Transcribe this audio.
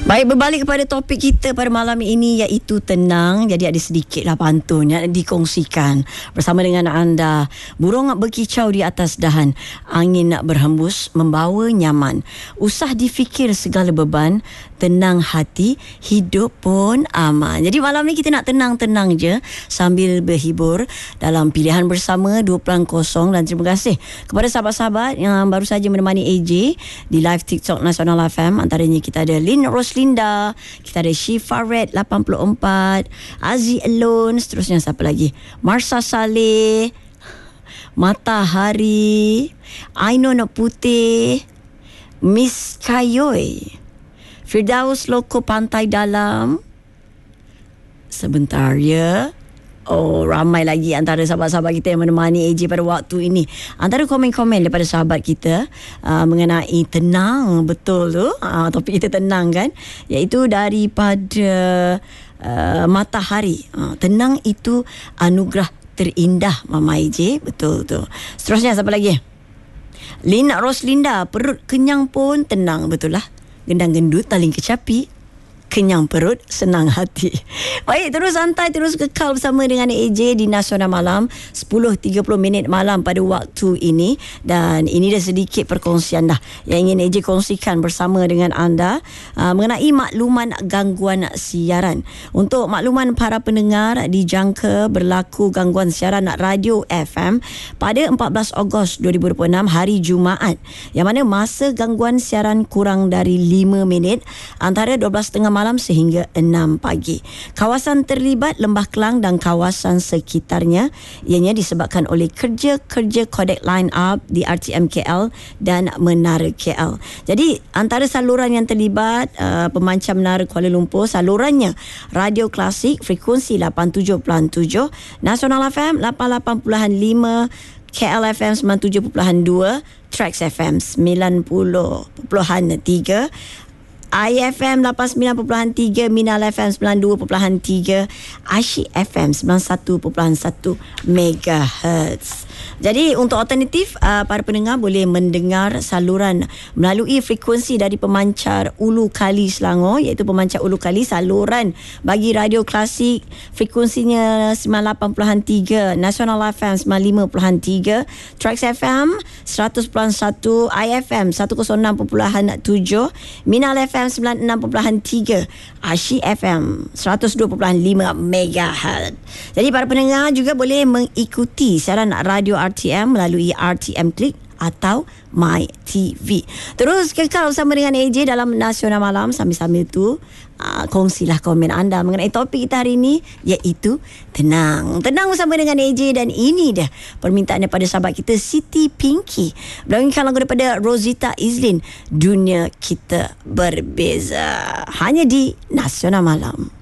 Baik, berbalik kepada topik kita pada malam ini, iaitu tenang. Jadi ada sedikitlah pantun yang dikongsikan bersama dengan anda. Burung berkicau di atas dahan, angin nak berhembus membawa nyaman. Usah difikir segala beban, tenang hati, hidup pun aman. Jadi malam ni kita nak tenang-tenang je sambil berhibur dalam pilihan bersama 2.0. Dan terima kasih kepada sahabat-sahabat yang baru saja menemani AJ di live TikTok Nasional FM. Antaranya kita ada Lin Roslinda, kita ada Syifa Red 84, Aziz Alone, seterusnya siapa lagi? Marsha Saleh, Matahari, Ainon Putih, Miss Kayoy, Firdaus Loko Pantai Dalam. Sebentar ya. Oh, ramai lagi antara sahabat-sahabat kita yang menemani AJ pada waktu ini. Antara komen-komen daripada sahabat kita mengenai tenang, betul tu. Topik kita tenang kan, iaitu daripada Matahari. Tenang itu anugerah terindah, Mama AJ. Betul tu. Seterusnya siapa lagi? Lina Roslinda, perut kenyang pun tenang. Betul lah. Gendang gendut taling kecapi, kenyang perut, senang hati. Baik, terus santai, terus kekal bersama dengan AJ di Nasional Malam 10.30 malam pada waktu ini. Dan ini dah sedikit perkongsian dah yang ingin AJ kongsikan bersama dengan anda mengenai makluman gangguan siaran. Untuk makluman para pendengar, dijangka berlaku gangguan siaran radio FM pada 14 Ogos 2026 hari Jumaat, yang mana masa gangguan siaran kurang dari 5 minit antara 12.30 malam sehingga 6 pagi. Kawasan terlibat Lembah Kelang dan kawasan sekitarnya, ianya disebabkan oleh kerja-kerja kodek line up di RTM KL dan Menara KL. Jadi antara saluran yang terlibat, pemancar Menara Kuala Lumpur, salurannya Radio Klasik frekuensi 87.7, Nasional FM 88.5, KL FM 97.2, Trax FM 90.3, IFM 89.3, Minal FM 92.3, Asyik FM 91.1 MHz. Jadi untuk alternatif, para pendengar boleh mendengar saluran melalui frekuensi dari pemancar Ulu Kali Selangor, iaitu pemancar Ulu Kali. Saluran bagi Radio Klasik frekuensinya 98.3, Nasional FM 95.3, Trax FM 100.1, IFM 106.7, Minal FM 96.3, Asyik FM 102.5 MHz. Jadi para pendengar juga boleh mengikuti siaran radio RTM melalui RTM Klik atau My TV. Terus kekal bersama dengan AJ dalam Nasional Malam. Sambil-sambil tu kongsilah komen anda mengenai topik kita hari ini, iaitu tenang. Tenang bersama dengan AJ. Dan ini dah permintaan daripada sahabat kita Siti Pinky. Berangkat lagu daripada Rosita Izlin, Dunia Kita Berbeza, hanya di Nasional Malam.